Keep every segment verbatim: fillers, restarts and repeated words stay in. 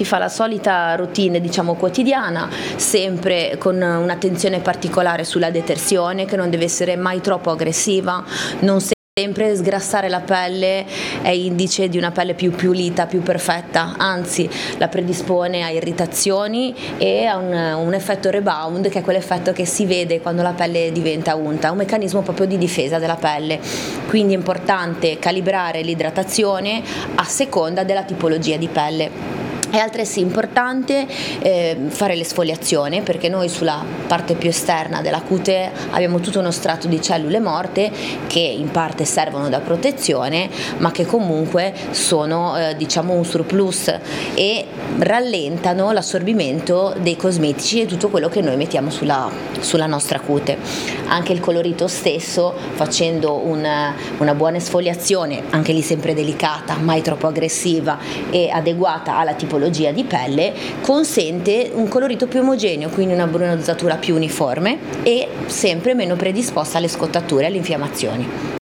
si fa la solita routine, diciamo, quotidiana, sempre con un'attenzione particolare sulla detersione, che non deve essere mai troppo aggressiva, non sempre sgrassare la pelle è indice di una pelle più pulita, più perfetta, anzi la predispone a irritazioni e a un, un effetto rebound, che è quell'effetto che si vede quando la pelle diventa unta, un meccanismo proprio di difesa della pelle. Quindi è importante calibrare l'idratazione a seconda della tipologia di pelle. È altresì importante eh, fare l'esfoliazione, perché noi sulla parte più esterna della cute abbiamo tutto uno strato di cellule morte che in parte servono da protezione, ma che comunque sono eh, diciamo un surplus e rallentano l'assorbimento dei cosmetici e tutto quello che noi mettiamo sulla, sulla nostra cute. Anche il colorito stesso, facendo una, una buona esfoliazione, anche lì sempre delicata, mai troppo aggressiva e adeguata alla tipologia di pelle, consente un colorito più omogeneo, quindi una bronzatura più uniforme e sempre meno predisposta alle scottature e alle infiammazioni.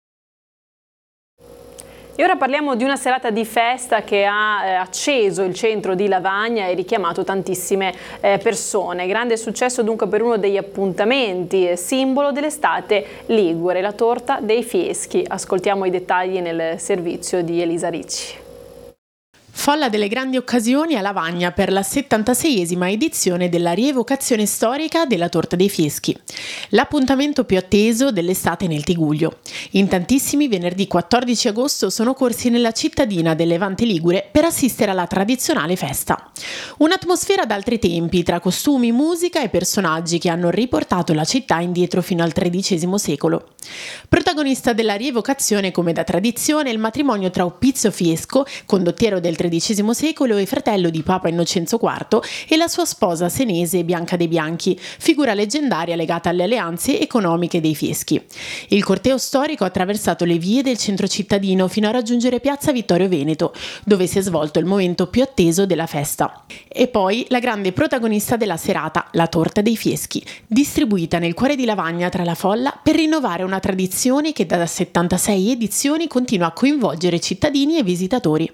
E ora parliamo di una serata di festa che ha eh, acceso il centro di Lavagna e richiamato tantissime eh, persone. Grande successo dunque per uno degli appuntamenti, eh, simbolo dell'estate ligure, la torta dei Fieschi. Ascoltiamo i dettagli nel servizio di Elisa Ricci. Folla delle grandi occasioni a Lavagna per la settantaseiesima edizione della rievocazione storica della Torta dei Fieschi, l'appuntamento più atteso dell'estate nel Tigullio. In tantissimi venerdì quattordici agosto sono corsi nella cittadina del Levante Ligure per assistere alla tradizionale festa. Un'atmosfera d'altri tempi, tra costumi, musica e personaggi che hanno riportato la città indietro fino al tredicesimo secolo. Protagonista della rievocazione, come da tradizione, il matrimonio tra Oppizio Fiesco, condottiero del tredicesimo secolo e fratello di Papa Innocenzo quarto, e la sua sposa senese Bianca dei Bianchi, figura leggendaria legata alle alleanze economiche dei Fieschi. Il corteo storico ha attraversato le vie del centro cittadino fino a raggiungere piazza Vittorio Veneto, dove si è svolto il momento più atteso della festa. E poi la grande protagonista della serata, la Torta dei Fieschi, distribuita nel cuore di Lavagna tra la folla per rinnovare una tradizione che da settantasei edizioni continua a coinvolgere cittadini e visitatori.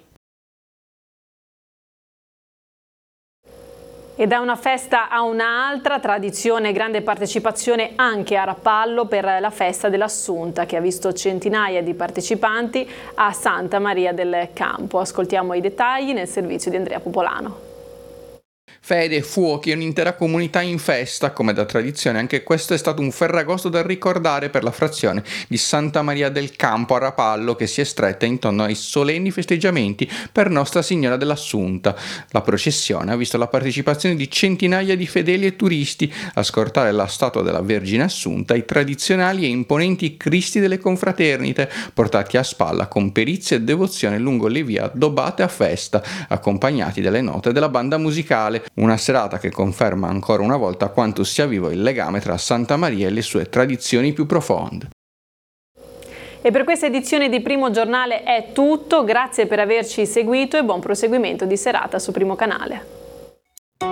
E da una festa a un'altra, tradizione e grande partecipazione anche a Rapallo per la festa dell'Assunta, che ha visto centinaia di partecipanti a Santa Maria del Campo. Ascoltiamo i dettagli nel servizio di Andrea Popolano. Fede, fuochi e un'intera comunità in festa, come da tradizione. Anche questo è stato un Ferragosto da ricordare per la frazione di Santa Maria del Campo a Rapallo, che si è stretta intorno ai solenni festeggiamenti per Nostra Signora dell'Assunta. La processione ha visto la partecipazione di centinaia di fedeli e turisti a scortare la statua della Vergine Assunta, i tradizionali e imponenti Cristi delle Confraternite, portati a spalla con perizia e devozione lungo le vie addobbate a festa, accompagnati dalle note della banda musicale. Una serata che conferma ancora una volta quanto sia vivo il legame tra Santa Maria e le sue tradizioni più profonde. E per questa edizione di Primo Giornale è tutto, grazie per averci seguito e buon proseguimento di serata su Primo Canale.